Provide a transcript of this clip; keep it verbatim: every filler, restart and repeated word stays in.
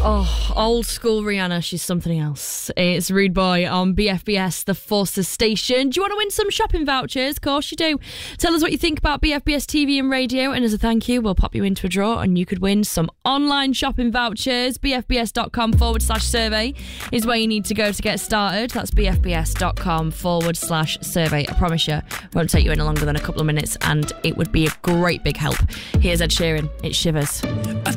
Oh, old school Rihanna, she's something else. It's Rude Boy on B F B S, the Forces station. Do you want to win some shopping vouchers? Of course you do. Tell us what you think about B F B S T V and radio, and as a thank you, we'll pop you into a draw and you could win some online shopping vouchers. bfbs.com forward slash survey is where you need to go to get started. That's bfbs.com forward slash survey. I promise you, it won't take you any longer than a couple of minutes, and it would be a great big help. Here's Ed Sheeran. It Shivers. I